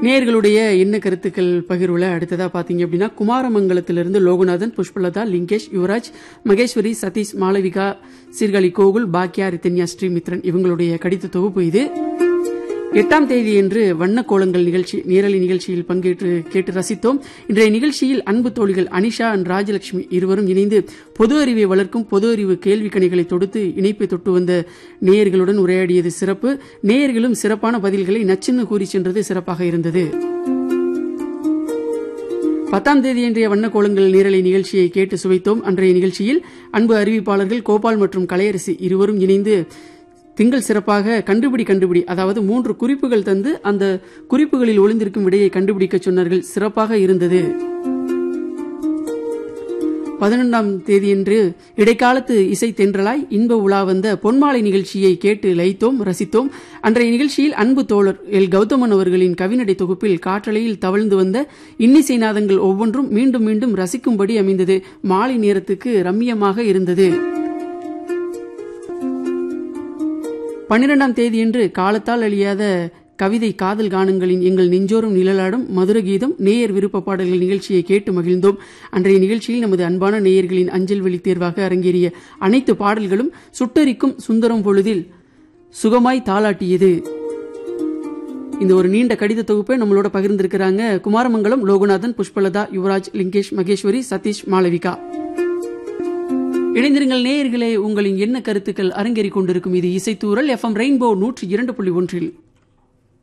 நேயர்களுடைய என்ன கருத்துக்கள் பகிர்வுல அடுத்ததா பாத்தீங்க அப்படின்னா குமாரமங்கலத்திலிருந்து லோகநாதன், புஷ்பலதா, லிங்கேஷ், யுவராஜ், மகேஸ்வரி, சதீஷ், மாளவிகா, சீர்காழி கோகுல், பாக்கியா, ரித்தன்யா, ஸ்ரீமித்ரன் இவங்களுடைய கடித தொகுப்பு இது. 8ஆம் தேதி என்று வண்ண கோலங்கள் நிகழ்ச்சி நேரலை நிகழ்ச்சியில் பங்கேற்று கேட்டு ரசித்தோம். இன்றைய நிகழ்ச்சியில் அன்பு தோழிகள் அனிஷா அண்ட் ராஜலட்சுமி இருவரும் இணைந்து பொது அறிவை வளர்க்கும் பொது அறிவு கேள்வி கணிகளை தொடுத்து இணைப்பை தொட்டு வந்த நேயர்களுடன் உரையாடியது சிறப்பு. நேயர்களும் சிறப்பான பதில்களை நச்சின்னு கூறி சென்றது சிறப்பாக இருந்தது. 10ஆம் தேதி இன்றைய வண்ண கோலங்கள் நேரலை நிகழ்ச்சியை கேட்டு சுவைத்தோம். அன்றைய நிகழ்ச்சியில் அன்பு அறிவிப்பாளர்கள் கோபால் மற்றும் கலையரசி இருவரும் இணைந்து திங்கள் சிறப்பாக கண்டுபிடி அதாவது 3 குறிப்புகள் தந்து அந்த குறிப்புகளில் ஒளிந்திருக்கும் விடையை கண்டுபிடிக்க சொன்னார்கள். சிறப்பாக இருந்தது. 11ஆம் தேதியன்று இடைக்காலத்து இசை தென்றலாய் இன்ப உலா வந்த பொன்மாலை நிகழ்ச்சியை கேட்டு லயித்தோம், ரசித்தோம். அன்றைய நிகழ்ச்சியில் அன்பு தோழர் எல் கௌதமன் அவர்களின் கவிநடை தொகுப்பில் காற்றலையில் தவழ்ந்து வந்த இன்னிசை நாதங்கள் ஒவ்வொன்றும் மீண்டும் மீண்டும் ரசிக்கும்படி அமைந்தது. மாலை நேரத்துக்கு ரம்மியமாக இருந்தது. 12ஆம் தேதியன்று காலத்தால் அழியாத கவிதை காதல் கானங்களின் எங்கள் நெஞ்சோறும் நிழலாடும் மதுர கீதம் நேயர் விருப்ப பாடல்கள் நிகழ்ச்சியை கேட்டு மகிழ்ந்தோம். அன்றைய நிகழ்ச்சியில் நமது அன்பான நேயர்களின் அஞ்சல் வெளி தேர்வாக அரங்கேறிய அனைத்து பாடல்களும் சுட்டரிக்கும் சுந்தரம் பொழுதில் சுகமாய் தாளாட்டியது. இந்த ஒரு நீண்ட கடித தொகுப்பை நம்மளோட பகிர்ந்திருக்கிறாங்க குமாரமங்கலம் லோகநாதன், புஷ்பலதா, யுவராஜ், லிங்கேஷ், மகேஸ்வரி, சதீஷ், மாளவிகா. இணைந்திருங்கள் நேயர்களே, உங்களின் என்ன கருத்துக்கள் அரங்கேறிக் கொண்டிருக்கும் இது இசைத்தூரல் FM ரெயின்போ 102.1.